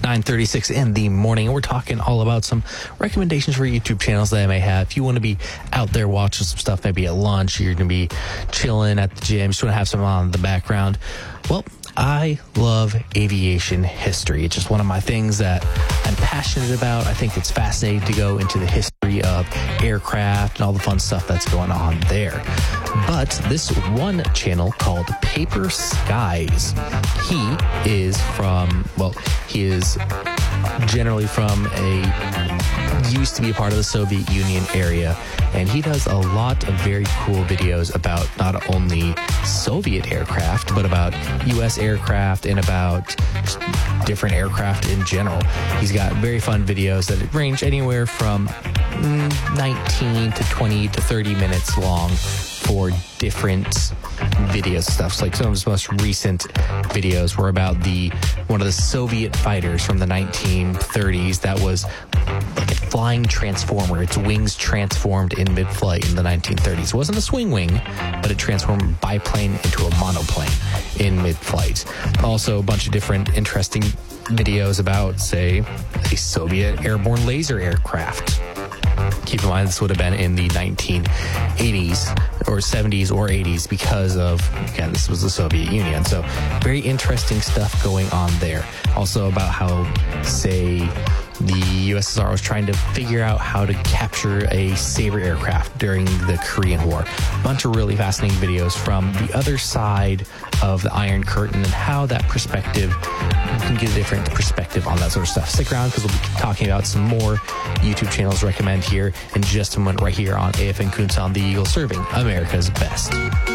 9:36 in the morning, and we're talking all about some recommendations for YouTube channels that I may have. If you want to be out there watching some stuff, maybe at lunch, you're going to be chilling at the gym, just want to have some on in the background. Well, I love aviation history. It's just one of my things that I'm passionate about. I think it's fascinating to go into the history of aircraft and all the fun stuff that's going on there. But this one channel called Paper Skies, he is generally from used to be a part of the Soviet Union area, and he does a lot of very cool videos about not only Soviet aircraft, but about U.S. aircraft and about different aircraft in general. He's got very fun videos that range anywhere from 19 to 20 to 30 minutes long for different video stuff. Like some of his most recent videos were about one of the Soviet fighters from the 1930s that was like a flying transformer. Its wings transformed in mid-flight in the 1930s. It wasn't a swing wing, but it transformed a biplane into a monoplane in mid-flight. Also a bunch of different interesting videos about, say, a Soviet airborne laser aircraft. Keep in mind, this would have been in the 1980s or 70s or 80s because of, again, this was the Soviet Union. So very interesting stuff going on there. Also about how, say, the USSR was trying to figure out how to capture a Sabre aircraft during the Korean War. A bunch of really fascinating videos from the other side of the Iron Curtain and how that perspective, you can get a different perspective on that sort of stuff. Stick around because we'll be talking about some more YouTube channels to recommend here in just a moment right here on AFN Kunsan, the Eagle, serving America's best.